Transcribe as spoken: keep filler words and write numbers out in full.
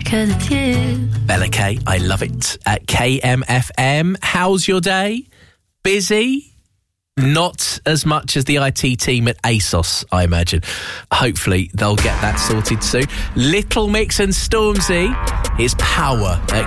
'cause it's you. Bella K, I love it. At K M F M, how's your day? Busy? Not as much as the I T team at ASOS, I imagine. Hopefully they'll get that sorted soon. Little Mix and Stormzy is Power at